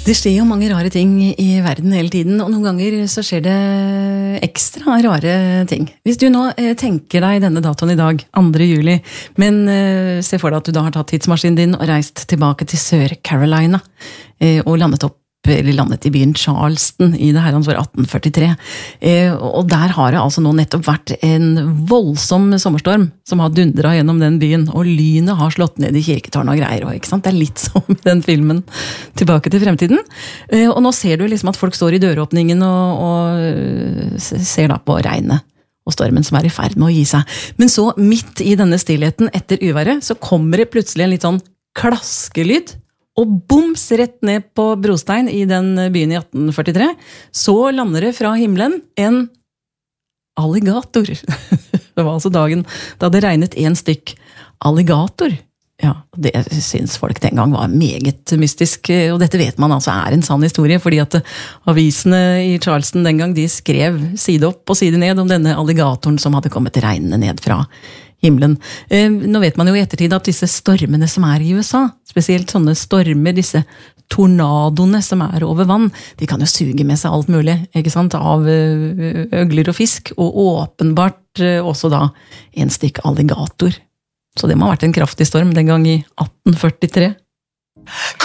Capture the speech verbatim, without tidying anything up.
Det skjer jo mange rare ting i verden hele tiden, og noen ganger så skjer det ekstra rare ting. Hvis du nå eh, tenker deg denne datoen i dag, andre juli, men eh, se for deg at du da har tatt tidsmaskinen din og reist tilbake til Sør-Carolina eh, og landet opp eller landet i byen Charleston i det herrens år atten førtitre. Eh, og der har det altså nå nettopp vært en voldsom sommerstorm som har dundret gjennom den byen, og lynet har slått ned i kirketårn og greier, og, ikke sant? Det er litt som den filmen Tilbake til fremtiden. Eh, og nå ser du liksom at folk står i døråpningen og, og ser da på regnet og stormen som er i ferd med å gi seg. Men så, midt i denne stillheten etter uværet, så kommer det plutselig en litt sånn klaskelyd, og boms rett ned på brostein i den byen i atten førtitre, så lander det fra himmelen en alligator. Det var altså dagen da det regnet en stykk alligator. Ja, det synes folk den gang var meget mystisk, og dette vet man altså er en sann historie, fordi at avisene i Charleston den gang, de skrev side opp og side ned om denne alligatoren som hadde kommet regnende ned fra himmelen. Eh, nå vet man jo i ettertid at disse stormene som er i U S A, spesielt sånne stormer, disse tornadoene som er over vann, de kan jo suge med seg alt mulig, ikke sant, av øgler og fisk, og åpenbart eh, også da en stykk alligator. Så det må ha vært en kraftig storm den gang i atten førtitre.